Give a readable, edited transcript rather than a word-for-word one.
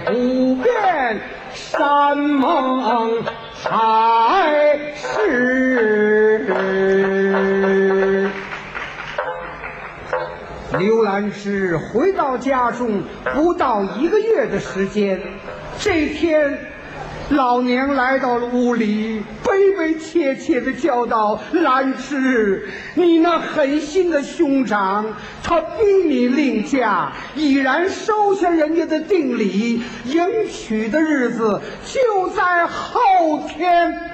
不变山盟海誓。刘兰芝回到家中不到1个月的时间，这天老娘来到了屋里，悲悲切切地叫道：兰芝，你那狠心的兄长，他逼你另嫁，已然收下人家的定礼，迎娶的日子就在后天。